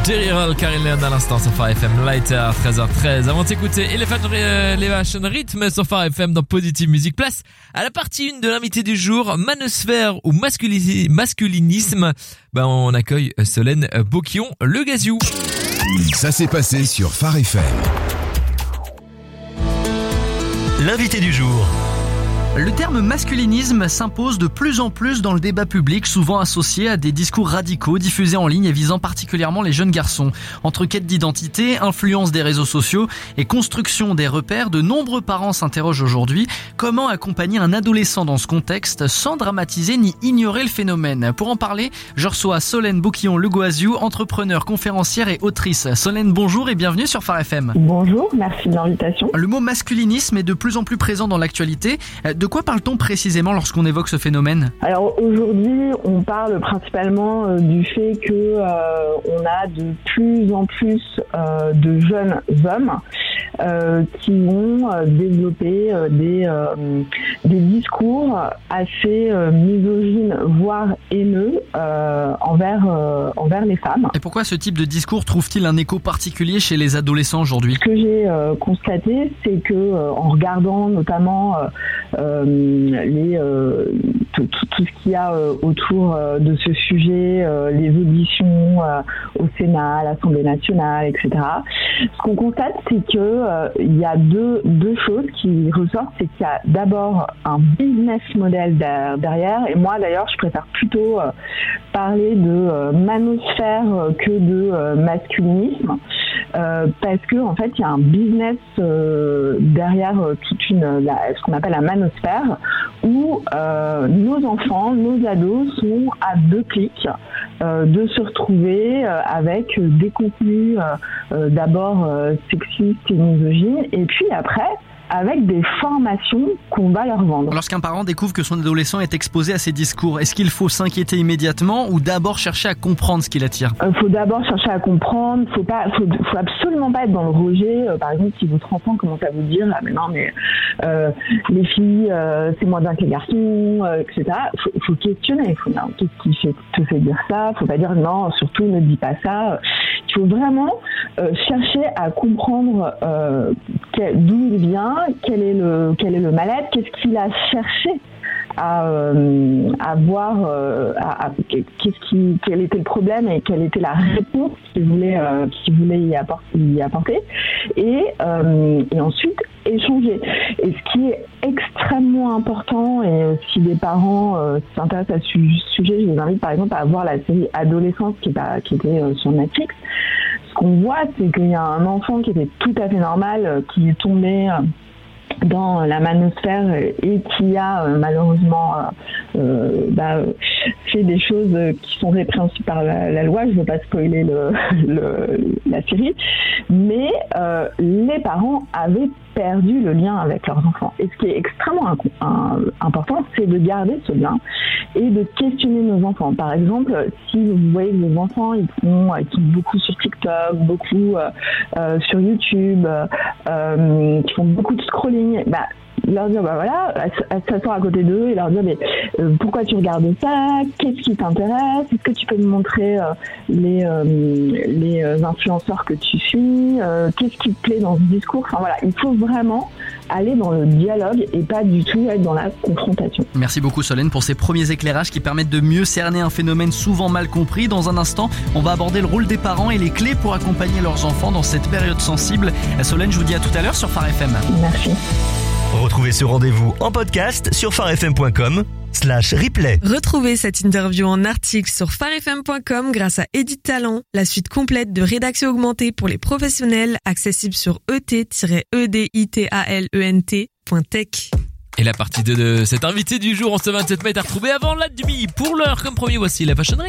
Jerry Roll, Karen Leon à l'instant sur Phare FM Lighter à 13h13. Avant d'écouter Elevation Rhythm sur Phare FM dans Positive Music, place à la partie 1 de l'invité du jour, manosphère ou masculinisme. On accueille Solène Bocquion, le Gaziou. Ça s'est passé sur Phare FM. L'invité du jour. Le terme masculinisme s'impose de plus en plus dans le débat public, souvent associé à des discours radicaux diffusés en ligne et visant particulièrement les jeunes garçons. Entre quête d'identité, influence des réseaux sociaux et construction des repères, de nombreux parents s'interrogent aujourd'hui comment accompagner un adolescent dans ce contexte sans dramatiser ni ignorer le phénomène. Pour en parler, je reçois Solène Bocquion Le Goaziou, entrepreneure, conférencière et autrice. Solène, bonjour et bienvenue sur Phare FM. Bonjour, merci de l'invitation. Le mot masculinisme est de plus en plus présent dans l'actualité. De quoi parle-t-on précisément lorsqu'on évoque ce phénomène ? Alors aujourd'hui, on parle principalement du fait que on a de plus en plus de jeunes hommes qui vont développer des discours assez misogynes, voire haineux envers les femmes. Et pourquoi ce type de discours trouve-t-il un écho particulier chez les adolescents aujourd'hui ? Ce que j'ai constaté, c'est que en regardant notamment tout ce qu'il y a autour de ce sujet, les auditions au Sénat, à l'Assemblée nationale, etc. Ce qu'on constate, c'est que il y a deux choses qui ressortent, c'est qu'il y a d'abord un business model derrière, et moi d'ailleurs je préfère plutôt parler de manosphère que de masculinisme. Parce que en fait il y a un business derrière ce qu'on appelle la manosphère, où nos enfants, nos ados sont à 2 clics de se retrouver avec des contenus d'abord sexistes et misogynes, et puis après avec des formations qu'on va leur vendre. Lorsqu'un parent découvre que son adolescent est exposé à ces discours, est-ce qu'il faut s'inquiéter immédiatement ou d'abord chercher à comprendre ce qui l'attire ? Faut d'abord chercher à comprendre, faut absolument pas être dans le rejet. Par exemple, si votre enfant commence à vous dire « Ah mais non, mais les filles, c'est moins bien que les garçons, etc. » Faut questionner. Qu'est-ce qui te fait dire ça ? Faut pas dire « Non, surtout ne dis pas ça ». Il faut vraiment chercher à comprendre d'où il vient, quel est le mal-être, qu'est-ce qu'il a cherché à voir, quel était le problème et quelle était la réponse qu'il voulait y apporter, et ensuite échanger. Et ce qui est extrêmement important, et si des parents s'intéressent à ce sujet, je les invite par exemple à voir la série Adolescence qui était sur Netflix. Ce qu'on voit, c'est qu'il y a un enfant qui était tout à fait normal, qui est tombé dans la manosphère et qui a malheureusement fait des choses qui sont répréhensibles par la loi. Je ne veux pas spoiler la série, mais les parents avaient perdu le lien avec leurs enfants. Et ce qui est extrêmement important, c'est de garder ce lien et de questionner nos enfants. Par exemple, si vous voyez que vos enfants ils sont beaucoup sur TikTok, beaucoup sur YouTube, qui font beaucoup de scrolling, leur dire s'asseoir à côté d'eux et leur dire pourquoi tu regardes ça, qu'est-ce qui t'intéresse, est-ce que tu peux me montrer les influenceurs que tu suis, qu'est-ce qui te plaît dans ce discours. Enfin voilà, il faut vraiment aller dans le dialogue et pas du tout être dans la confrontation. Merci beaucoup Solène pour ces premiers éclairages qui permettent de mieux cerner un phénomène souvent mal compris. Dans un instant, on va aborder le rôle des parents et les clés pour accompagner leurs enfants dans cette période sensible. Solène, je vous dis à tout à l'heure sur Phare FM. Merci. Retrouvez ce rendez-vous en podcast sur pharefm.com/replay. Retrouvez cette interview en article sur pharefm.com grâce à Edit Talent, la suite complète de rédaction augmentée pour les professionnels, accessible sur et-editalent.tech. Et la partie 2 de cet invité du jour en ce 27 mai est à retrouver avant la demi. Pour l'heure, comme promis, voici la Fashion Rhythm.